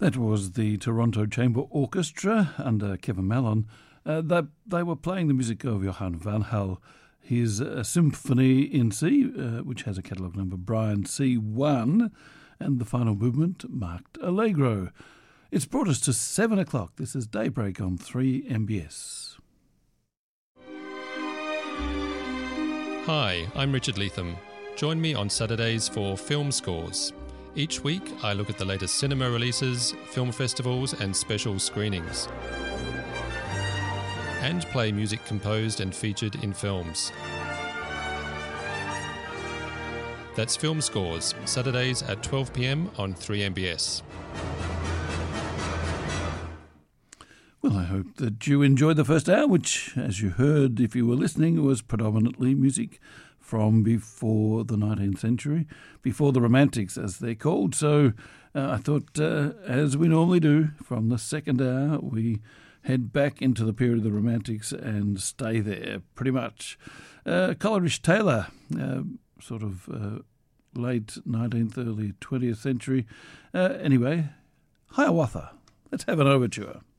That was the Toronto Chamber Orchestra under Kevin Mallon. They were playing the music of Johann van Hal, his Symphony in C, which has a catalogue number Brian C1, and the final movement marked Allegro. It's brought us to 7 o'clock. This is Daybreak on 3MBS. Hi, I'm Richard Leatham. Join me on Saturdays for Film Scores. Each week, I look at the latest cinema releases, film festivals and special screenings, and play music composed and featured in films. That's Film Scores, Saturdays at 12 p.m. on 3MBS. Well, I hope that you enjoyed the first hour, which, as you heard if you were listening, was predominantly music from before the 19th century, before the Romantics, as they're called. So I thought, as we normally do, from the second hour, we head back into the period of the Romantics and stay there, pretty much. Coleridge Taylor, sort of late 19th, early 20th century. Anyway, Hiawatha. Let's have an overture.